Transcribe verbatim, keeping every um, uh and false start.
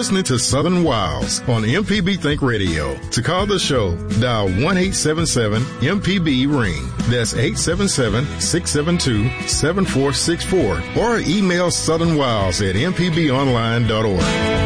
listening to Southern Wilds on M P B Think Radio. To call the show, dial one eight seven seven M P B ring. That's eight seven seven, six seven two, seven four six four. Or email southern wilds at m p b online dot org.